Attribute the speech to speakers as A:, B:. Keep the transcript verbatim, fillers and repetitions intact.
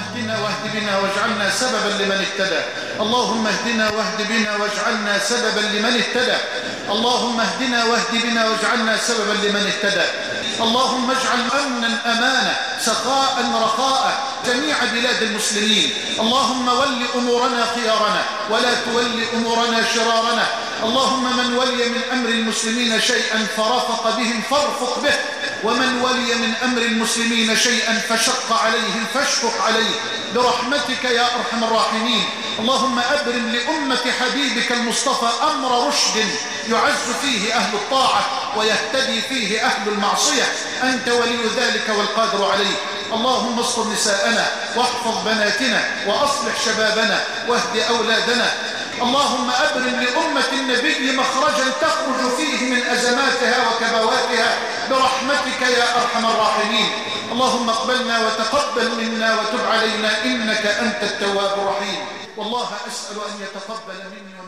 A: اهدنا واهد بنا واجعلنا سببا لمن اهتدى. اللهم اهدنا واهد بنا واجعلنا سببا لمن اهتدى. اللهم اهدنا واهد بنا واجعلنا سببا لمن اهتدى. اللهم اجعل أمنا أمانا سخاء رخاء جميع بلاد المسلمين. اللهم ول أمورنا خيارنا ولا تول أمورنا شرارنا. اللهم من ولي من أمر المسلمين شيئا فرفق بهم فارفق به، ومن ولي من أمر المسلمين شيئا فشق عليهم فاشفق عليه برحمتك يا أرحم الراحمين. اللهم أبرم لأمة حبيبك المصطفى أمر رشد يعز فيه أهل الطاعة ويهتدي فيه أهل المعصية. أنت ولي ذلك والقادر عليه. اللهم استر نساءنا واحفظ بناتنا وأصلح شبابنا واهد أولادنا. اللهم أبرم لأمة النبي مخرجا تخرج فيه من أزماتها وكبواتها برحمتك يا أرحم الراحمين. اللهم اقبلنا وتقبل منا وتب علينا إنك أنت التواب الرحيم. والله أسأل أن يتقبل مني